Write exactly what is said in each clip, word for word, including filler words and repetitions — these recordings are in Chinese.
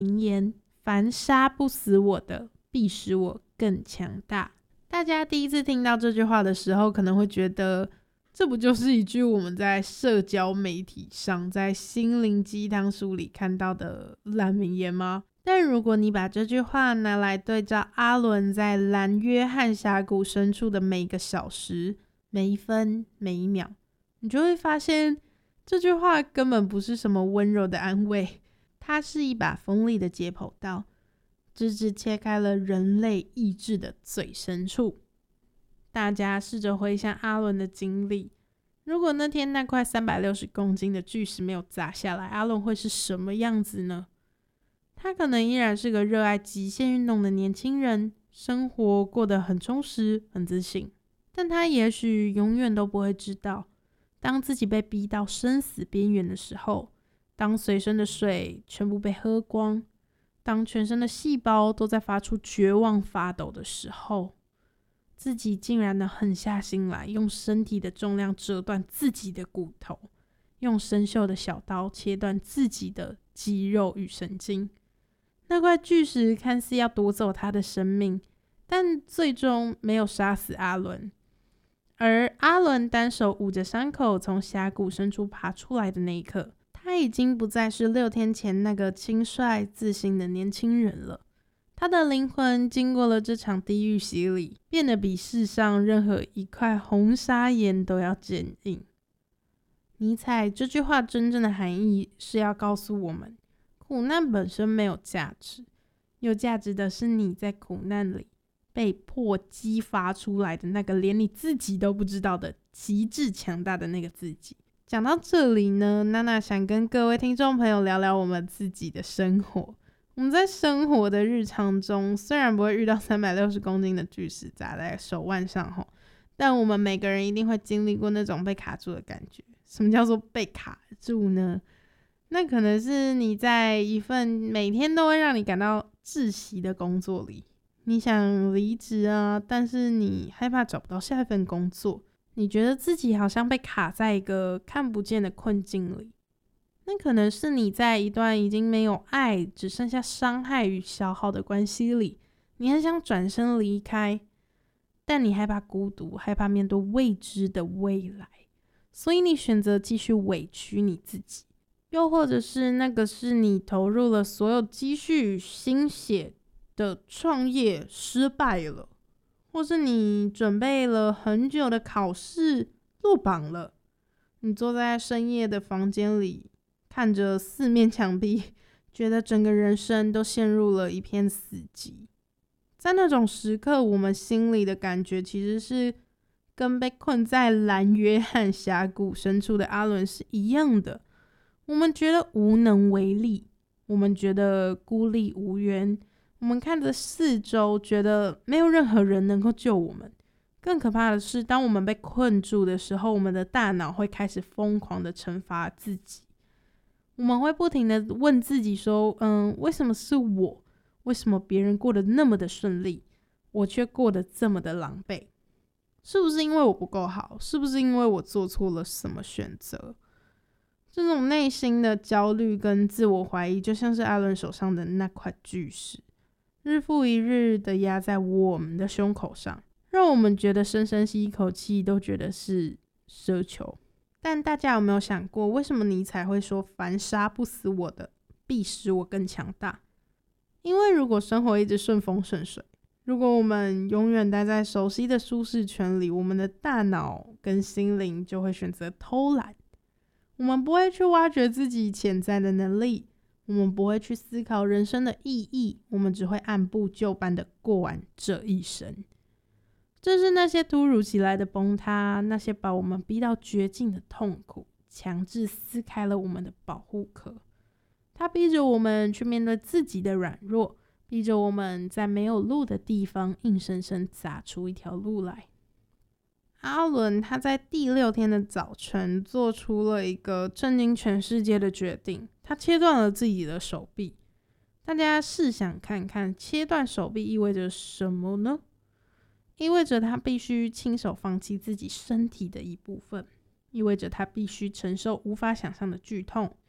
名言：凡杀不死我的，必使我更强大。大家第一次听到这句话的时候，可能会觉得这不就是一句我们在社交媒体上在心灵鸡汤书里看到的烂名言吗？但如果你把这句话拿来对照阿伦在蓝约翰峡谷深处的每一个小时、每一分、每一秒，你就会发现这句话根本不是什么温柔的安慰，它是一把锋利的解剖刀，直直切开了人类意志的最深处。大家试着回想阿伦的经历，如果那天那块三百六十公斤的巨石没有砸下来，阿伦会是什么样子呢？他可能依然是个热爱极限运动的年轻人，生活过得很充实、很自信。但他也许永远都不会知道，当自己被逼到生死边缘的时候，当随身的水全部被喝光，当全身的细胞都在发出绝望发抖的时候，自己竟然能狠下心来，用身体的重量折断自己的骨头，用生锈的小刀切断自己的肌肉与神经。那块巨石看似要夺走他的生命，但最终没有杀死阿伦。而阿伦单手捂着伤口从峡谷深处爬出来的那一刻，他已经不再是六天前那个轻率自信的年轻人了。他的灵魂经过了这场地狱洗礼，变得比世上任何一块红砂岩都要坚硬。尼采这句话真正的含义是要告诉我们，苦难本身没有价值，有价值的是你在苦难里被迫激发出来的那个连你自己都不知道的极致强大的那个自己。讲到这里呢，娜娜想跟各位听众朋友聊聊我们自己的生活。我们在生活的日常中，虽然不会遇到三百六十公斤的巨石砸在手腕上，但我们每个人一定会经历过那种被卡住的感觉。什么叫做被卡住呢？那可能是你在一份每天都会让你感到窒息的工作里，你想离职啊，但是你害怕找不到下一份工作，你觉得自己好像被卡在一个看不见的困境里。那可能是你在一段已经没有爱，只剩下伤害与消耗的关系里，你很想转身离开，但你害怕孤独，害怕面对未知的未来，所以你选择继续委屈你自己。又或者是那个是你投入了所有积蓄与心血的创业失败了，或是你准备了很久的考试落榜了，你坐在深夜的房间里，看着四面墙壁，觉得整个人生都陷入了一片死寂。在那种时刻，我们心里的感觉其实是跟被困在蓝约翰峡谷深处的阿伦是一样的。我们觉得无能为力，我们觉得孤立无援，我们看着四周，觉得没有任何人能够救我们。更可怕的是，当我们被困住的时候，我们的大脑会开始疯狂的惩罚自己。我们会不停的问自己说，嗯，为什么是我？为什么别人过得那么的顺利，我却过得这么的狼狈？是不是因为我不够好？是不是因为我做错了什么选择？这种内心的焦虑跟自我怀疑，就像是阿伦手上的那块巨石，日复一日的压在我们的胸口上，让我们觉得深深吸一口气都觉得是奢求。但大家有没有想过，为什么尼采会说凡杀不死我的，必使我更强大？因为如果生活一直顺风顺水，如果我们永远待在熟悉的舒适圈里，我们的大脑跟心灵就会选择偷懒。我们不会去挖掘自己潜在的能力，我们不会去思考人生的意义，我们只会按部就班的过完这一生。正是那些突如其来的崩塌，那些把我们逼到绝境的痛苦，强制撕开了我们的保护壳。它逼着我们去面对自己的软弱，逼着我们在没有路的地方硬生生砸出一条路来。阿伦他在第六天的早晨做出了一个震惊全世界的决定，他切断了自己的手臂。大家试想看看，切断手臂意味着什么呢？意味着他必须亲手放弃自己身体的一部分，意味着他必须承受无法想象的剧痛，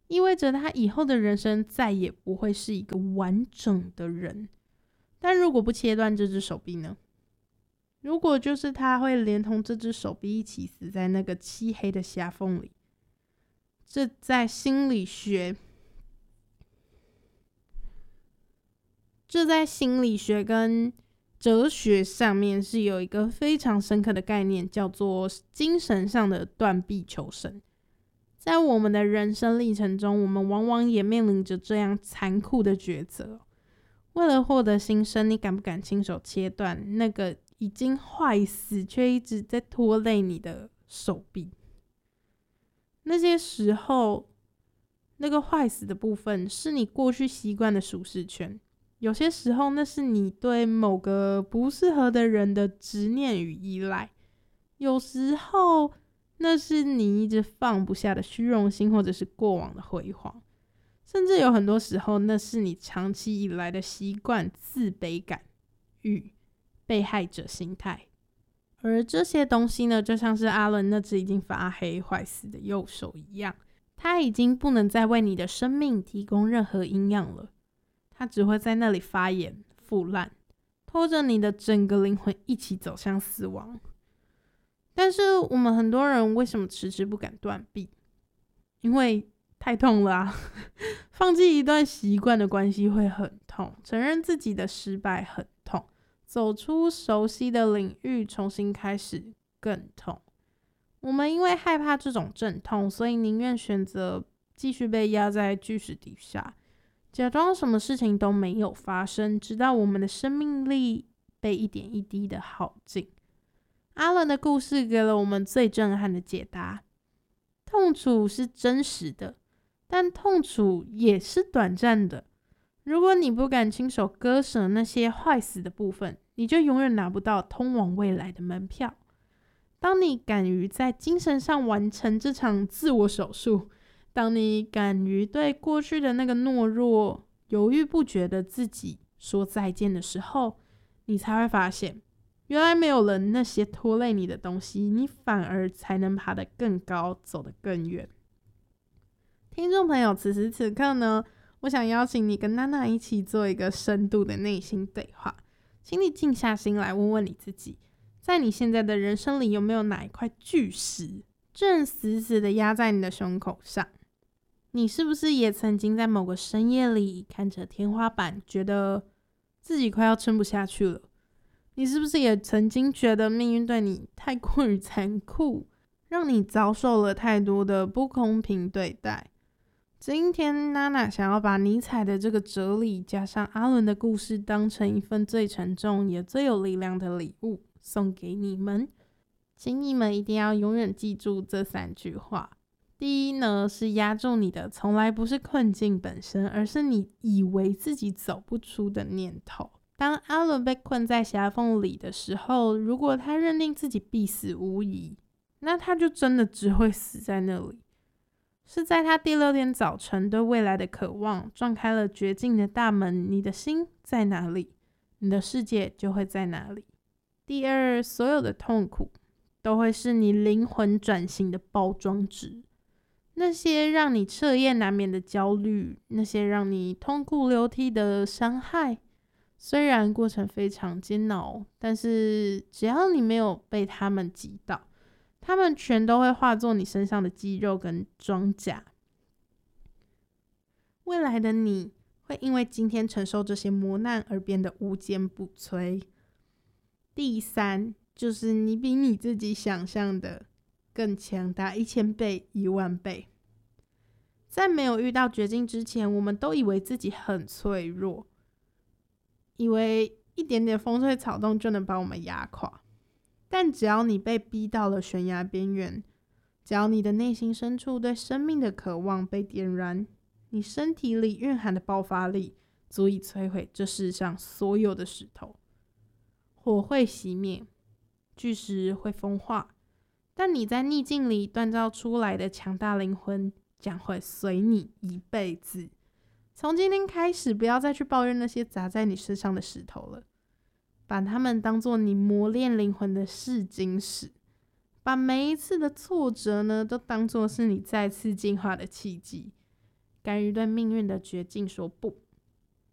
意味着他以后的人生再也不会是一个完整的人。但如果不切断这只手臂呢？如果就是他会连同这只手臂一起死在那个漆黑的狭缝里，这在心理学这在心理学跟哲学上面是有一个非常深刻的概念，叫做精神上的断臂求生。在我们的人生历程中，我们往往也面临着这样残酷的抉择。为了获得新生，你敢不敢亲手切断那个已经坏死却一直在拖累你的手臂？那些时候，那个坏死的部分是你过去习惯的舒适圈，有些时候那是你对某个不适合的人的执念与依赖，有时候那是你一直放不下的虚荣心，或者是过往的辉煌，甚至有很多时候那是你长期以来的习惯、自卑感与被害者心态。而这些东西呢，就像是阿伦那只已经发黑坏死的右手一样，它已经不能再为你的生命提供任何营养了，它只会在那里发炎腐烂，拖着你的整个灵魂一起走向死亡。但是我们很多人为什么迟迟不敢断臂？因为太痛了啊！放弃一段习惯的关系会很痛，承认自己的失败很痛，走出熟悉的领域重新开始更痛。我们因为害怕这种阵痛，所以宁愿选择继续被压在巨石底下，假装什么事情都没有发生，直到我们的生命力被一点一滴的耗尽。阿伦的故事给了我们最震撼的解答：痛楚是真实的，但痛楚也是短暂的。如果你不敢亲手割舍那些坏死的部分，你就永远拿不到通往未来的门票。当你敢于在精神上完成这场自我手术，当你敢于对过去的那个懦弱、犹豫不决的自己说再见的时候，你才会发现，原来没有了那些拖累你的东西，你反而才能爬得更高，走得更远。听众朋友，此时此刻呢，我想邀请你跟娜娜一起做一个深度的内心对话，请你静下心来问问你自己，在你现在的人生里，有没有哪一块巨石正死死的压在你的胸口上？你是不是也曾经在某个深夜里看着天花板，觉得自己快要撑不下去了？你是不是也曾经觉得命运对你太过于残酷，让你遭受了太多的不公平对待？今天娜娜想要把尼采的这个哲理加上阿伦的故事，当成一份最沉重也最有力量的礼物送给你们，请你们一定要永远记住这三句话。第一呢，是压住你的从来不是困境本身，而是你以为自己走不出的念头。当阿伦被困在狭缝里的时候，如果他认定自己必死无疑，那他就真的只会死在那里。是在他第六天早晨对未来的渴望撞开了绝境的大门，你的心在哪里，你的世界就会在哪里。第二，所有的痛苦都会是你灵魂转型的包装纸，那些让你彻夜难眠的焦虑，那些让你痛哭流涕的伤害，虽然过程非常煎熬，但是只要你没有被他们击倒，他们全都会化作你身上的肌肉跟装甲。未来的你会因为今天承受这些磨难而变得无坚不摧。第三，就是你比你自己想象的更强大一千倍、一万倍。在没有遇到绝境之前，我们都以为自己很脆弱，以为一点点风吹草动就能把我们压垮。但只要你被逼到了悬崖边缘，只要你的内心深处对生命的渴望被点燃，你身体里蕴含的爆发力足以摧毁这世上所有的石头。火会熄灭，巨石会风化，但你在逆境里锻造出来的强大灵魂将会随你一辈子。从今天开始，不要再去抱怨那些砸在你身上的石头了，把它们当作你磨练灵魂的试金石，把每一次的挫折呢，都当作是你再次进化的契机。 敢于对命运的绝境说不。